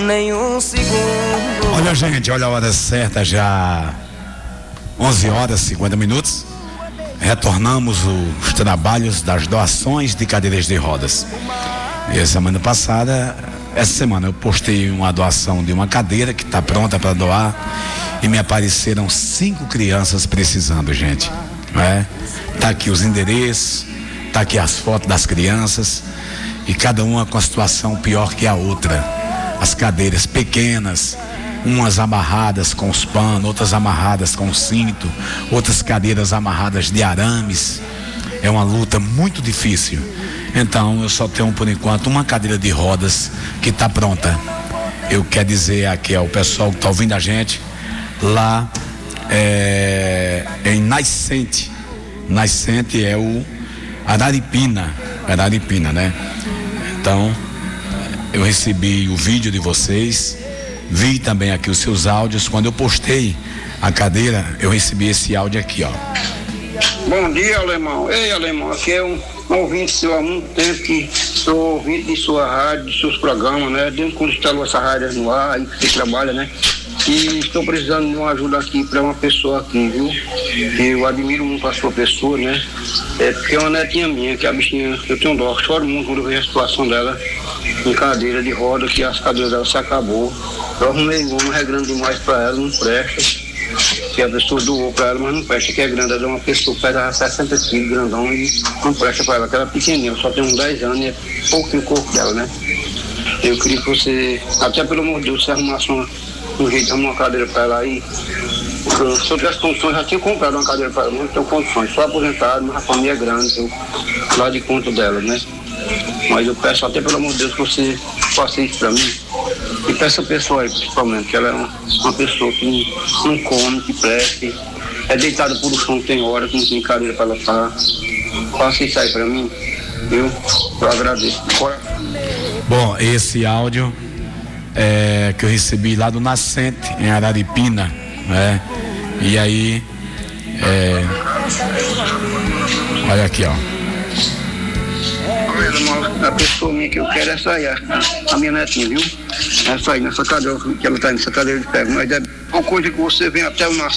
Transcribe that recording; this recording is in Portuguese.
nenhum segundo. Olha, gente, olha a hora certa, já 11 horas 50 minutos. Retornamos os trabalhos das doações de cadeiras de rodas. E essa semana eu postei uma doação de uma cadeira que está pronta para doar e me apareceram 5 crianças precisando, gente. Tá aqui os endereços, tá aqui as fotos das crianças e cada uma com a situação pior que a outra. As cadeiras pequenas, umas amarradas com os panos, outras amarradas com o cinto, outras cadeiras amarradas de arames. É uma luta muito difícil. Então eu só tenho por enquanto uma cadeira de rodas que está pronta. Eu quero dizer aqui ao pessoal que está ouvindo a gente lá em Nascente é o Araripina, né? Então eu recebi o vídeo de vocês, vi também aqui os seus áudios. Quando eu postei a cadeira, eu recebi esse áudio aqui, ó. Bom dia, Alemão. Ei, Alemão, aqui é um ouvinte seu há muito tempo, que sou ouvinte de sua rádio, de seus programas, né? Desde quando instalou essa rádio no ar, aí que você trabalha, né? E estou precisando de uma ajuda aqui para uma pessoa aqui, viu? Eu admiro muito a sua pessoa, né? Porque é uma netinha minha, que a bichinha, eu tenho dó, choro muito quando eu vejo a situação dela em cadeira de roda, que as cadeiras dela se acabou. Eu arrumei uma, é grande demais para ela, não presta. Que a pessoa doou para ela, mas não presta, que é grande. Ela é uma pessoa que pesa 60 quilos, grandão, e não presta para ela, que ela é pequenininha, só tem uns 10 anos e é pouquinho o corpo dela, né? Eu queria que você, até pelo amor de Deus, você arrumasse um jeito de arrumar uma cadeira para ela aí. Se eu tivesse condições, já tinha comprado uma cadeira para ela, mas não tenho condições, sou aposentado, mas a família é grande, eu lá de conta dela, né? Mas eu peço até pelo amor de Deus que você faça isso para mim. E para essa pessoa aí, principalmente, que ela é uma pessoa que não come, que preste, é deitada por o chão, tem hora, que não tem cadeira para ela estar. Faça isso aí para mim, viu? Eu agradeço. Bom, esse áudio que eu recebi lá do Nascente, em Araripina, né? E aí, olha aqui, ó. A pessoa minha que eu quero é essa aí, a minha netinha, viu? Essa aí, nessa cadeira, que ela tá nessa cadeira de pego. Mas é uma coisa que você vem até o